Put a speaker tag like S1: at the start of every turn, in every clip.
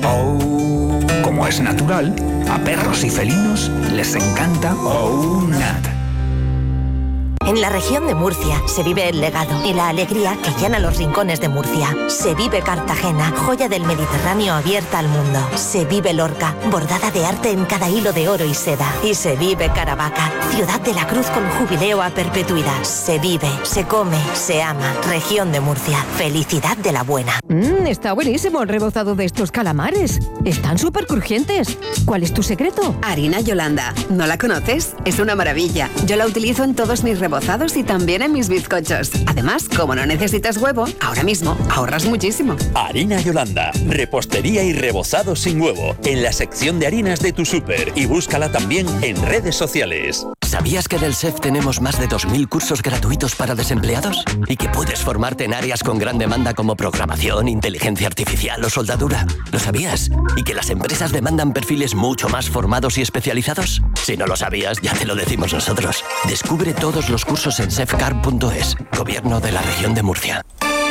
S1: Oh, como es natural, a perros y felinos les encanta Oh Nat.
S2: En la región de Murcia se vive el legado y la alegría que llena los rincones de Murcia. Se vive Cartagena, joya del Mediterráneo abierta al mundo. Se vive Lorca, bordada de arte en cada hilo de oro y seda. Y se vive Caravaca, ciudad de la cruz con jubileo a perpetuidad. Se vive, se come, se ama. Región de Murcia, felicidad de la buena.
S3: Está buenísimo el rebozado de estos calamares. Están súper crujientes. ¿Cuál es tu secreto?
S4: Harina Yolanda. ¿No la conoces? Es una maravilla. Yo la utilizo en todos mis rebozados y también en mis bizcochos. Además, como no necesitas huevo, ahora mismo ahorras muchísimo.
S5: Harina Yolanda, repostería y rebozado sin huevo, en la sección de harinas de tu súper, y búscala también en redes sociales.
S6: ¿Sabías que en el SEF tenemos más de 2.000 cursos gratuitos para desempleados? Y que puedes formarte en áreas con gran demanda como programación, inteligencia artificial o soldadura. ¿Lo sabías? ¿Y que las empresas demandan perfiles mucho más formados y especializados? Si no lo sabías, ya te lo decimos nosotros. Descubre todos los cursos en sefcar.es, Gobierno de la Región de Murcia.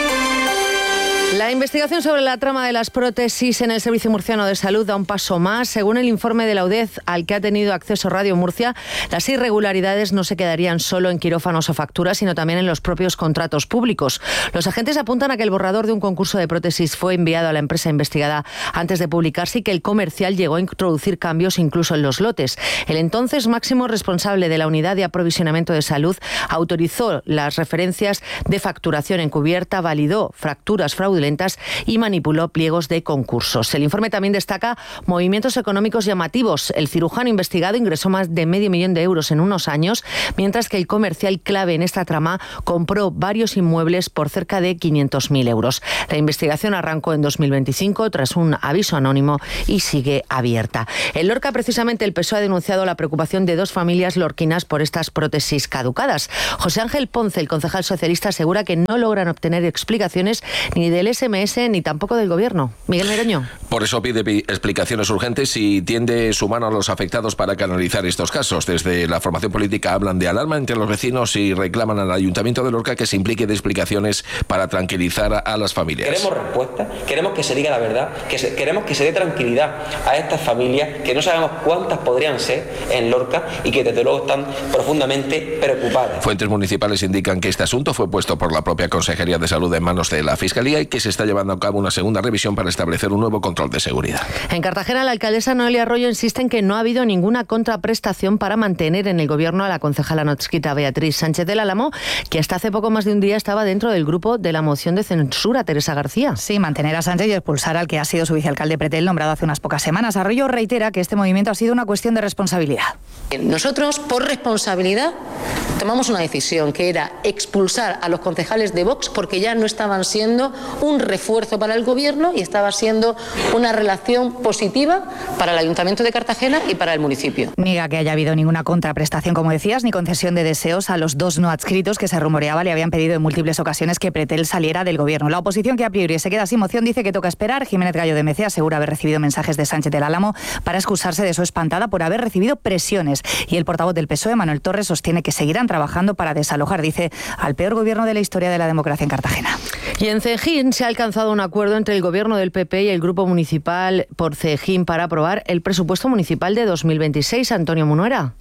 S3: La investigación sobre la trama de las prótesis en el Servicio Murciano de Salud da un paso más. Según el informe de la UDEZ al que ha tenido acceso Radio Murcia, las irregularidades no se quedarían solo en quirófanos o facturas, sino también en los propios contratos públicos. Los agentes apuntan a que el borrador de un concurso de prótesis fue enviado a la empresa investigada antes de publicarse y que el comercial llegó a introducir cambios incluso en los lotes. El entonces máximo responsable de la Unidad de Aprovisionamiento de Salud autorizó las referencias de facturación encubierta, validó fracturas fraudulentas y manipuló pliegos de concursos. El informe también destaca movimientos económicos llamativos. El cirujano investigado ingresó más de $500,000 euros en unos años, mientras que el comercial clave en esta trama compró varios inmuebles por cerca de 500.000 euros. La investigación arrancó en 2025 tras un aviso anónimo y sigue abierta. En Lorca, precisamente, el PSOE ha denunciado la preocupación de 2 familias lorquinas por estas prótesis caducadas. José Ángel Ponce, el concejal socialista, asegura que no logran obtener explicaciones ni del SMS ni tampoco del Gobierno. Miguel Meroño.
S7: Por eso pide explicaciones urgentes y tiende su mano a los afectados para canalizar estos casos. Desde la formación política hablan de alarma entre los vecinos y reclaman al Ayuntamiento de Lorca que se implique de explicaciones para tranquilizar a las familias.
S8: Queremos respuestas, queremos que se diga la verdad, queremos que se dé tranquilidad a estas familias que no sabemos cuántas podrían ser en Lorca y que desde luego están profundamente preocupadas.
S7: Fuentes municipales indican que este asunto fue puesto por la propia Consejería de Salud en manos de la Fiscalía y que se está llevando a cabo una segunda revisión para establecer un nuevo control de seguridad.
S3: En Cartagena, la alcaldesa Noelia Arroyo insiste en que no ha habido ninguna contraprestación para mantener en el Gobierno a la concejala notsquita Beatriz Sánchez del Álamo, que hasta hace poco más de un día estaba dentro del grupo de la moción de censura. Teresa García.
S9: Sí, mantener a Sánchez y expulsar al que ha sido su vicealcalde Pretel, nombrado hace unas pocas semanas. Arroyo reitera que este movimiento ha sido una cuestión de responsabilidad.
S10: Nosotros, por responsabilidad, tomamos una decisión que era expulsar a los concejales de Vox porque ya no estaban siendo un refuerzo para el Gobierno y estaba siendo una relación positiva para el Ayuntamiento de Cartagena y para el municipio.
S9: Niega que haya habido ninguna contraprestación, como decías, ni concesión de deseos a los 2 no adscritos que se rumoreaba le habían pedido en múltiples ocasiones que Pretel saliera del Gobierno. La oposición, que a priori se queda sin moción, dice que toca esperar. Jiménez Gallo de Mece asegura haber recibido mensajes de Sánchez del Álamo para excusarse de su espantada por haber recibido presiones. Y el portavoz del PSOE, Manuel Torres, sostiene que seguirán trabajando para desalojar, dice, al peor gobierno de la historia de la democracia en Cartagena.
S3: Y en Cejín se ha alcanzado un acuerdo entre el Gobierno del PP y el Grupo Municipal por Cejín para aprobar el presupuesto municipal de 2026. Antonio Munuera.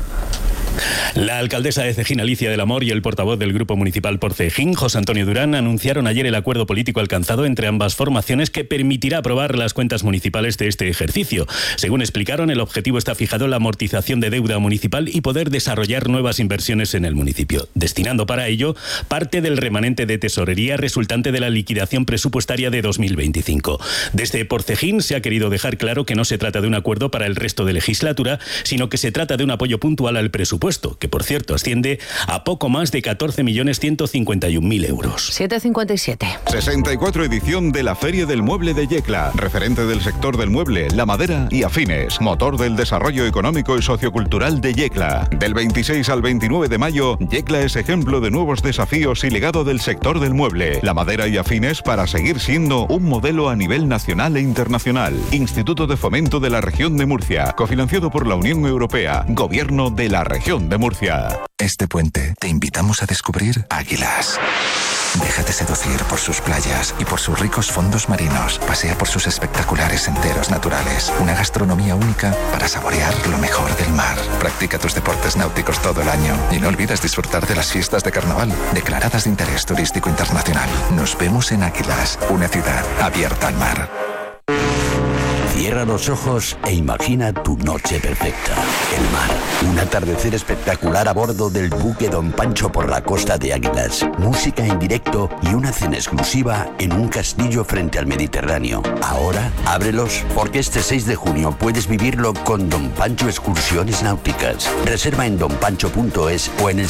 S11: La alcaldesa de Cejín, Alicia del Amor, y el portavoz del Grupo Municipal por Cejín, José Antonio Durán, anunciaron ayer el acuerdo político alcanzado entre ambas formaciones que permitirá aprobar las cuentas municipales de este ejercicio. Según explicaron, el objetivo está fijado en la amortización de deuda municipal y poder desarrollar nuevas inversiones en el municipio, destinando para ello parte del remanente de tesorería resultante de la liquidación presupuestaria de 2025. Desde Por Cejín se ha querido dejar claro que no se trata de un acuerdo para el resto de legislatura, sino que se trata de un apoyo puntual al presupuesto, que por cierto asciende a poco más de 14.151.000 euros.
S3: 7,57.
S12: 64 edición de la Feria del Mueble de Yecla, referente del sector del mueble, la madera y afines, motor del desarrollo económico y sociocultural de Yecla. Del 26 al 29 de mayo, Yecla es ejemplo de nuevos desafíos y legado del sector del mueble, la madera y afines para seguir siendo un modelo a nivel nacional e internacional. Instituto de Fomento de la Región de Murcia, cofinanciado por la Unión Europea, Gobierno de la Región de Murcia.
S13: Este puente te invitamos a descubrir Águilas. Déjate seducir por sus playas y por sus ricos fondos marinos. Pasea por sus espectaculares senderos naturales. Una gastronomía única para saborear lo mejor del mar. Practica tus deportes náuticos todo el año y no olvides disfrutar de las fiestas de carnaval, declaradas de interés turístico internacional. Nos vemos en Águilas, una ciudad abierta al mar.
S14: Cierra los ojos e imagina tu noche perfecta. El mar, un atardecer espectacular a bordo del buque Don Pancho por la costa de Águilas, música en directo y una cena exclusiva en un castillo frente al Mediterráneo. Ahora, ábrelos porque este 6 de junio puedes vivirlo con Don Pancho Excursiones Náuticas. Reserva en donpancho.es o en el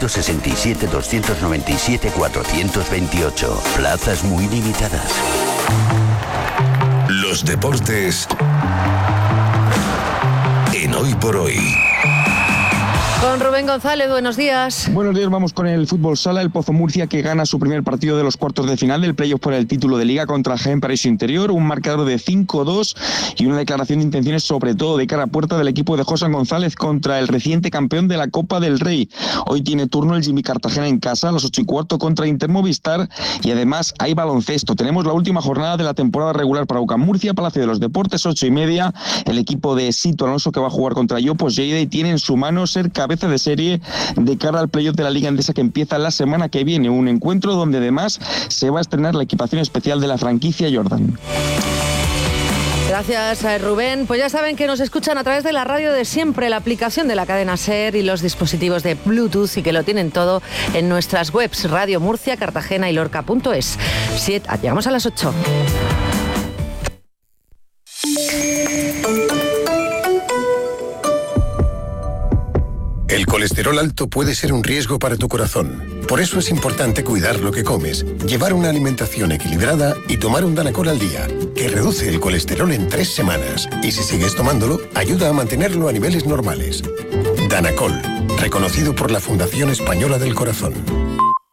S14: 667-297-428. Plazas muy limitadas.
S15: Los deportes en Hoy por Hoy.
S3: Con Rubén González, buenos días.
S16: Buenos días, vamos con el fútbol sala. El Pozo Murcia que gana su primer partido de los cuartos de final del playoff por el título de Liga contra Jaén Paraíso Interior. Un marcador de 5-2 y una declaración de intenciones sobre todo de cara a puerta del equipo de José González contra el reciente campeón de la Copa del Rey. Hoy tiene turno el Jimmy Cartagena en casa a las 8:15 contra Inter Movistar y además hay baloncesto. Tenemos la última jornada de la temporada regular para UCAM Murcia, Palacio de los Deportes, 8:30. El equipo de Sito Alonso que va a jugar contra Yopos Lleida y tiene en su mano ser cabeza de serie de cara al playoff de la Liga Endesa que empieza la semana que viene, un encuentro donde además se va a estrenar la equipación especial de la franquicia Jordan.
S3: Gracias, Rubén. Pues ya saben que nos escuchan a través de la radio de siempre, la aplicación de la cadena SER y los dispositivos de Bluetooth y que lo tienen todo en nuestras webs Radio Murcia, Cartagena y Lorca.es. Llegamos a las 8.
S17: El colesterol alto puede ser un riesgo para tu corazón. Por eso es importante cuidar lo que comes, llevar una alimentación equilibrada y tomar un Danacol al día, que reduce el colesterol en 3 semanas. Y si sigues tomándolo, ayuda a mantenerlo a niveles normales. Danacol, reconocido por la Fundación Española del Corazón.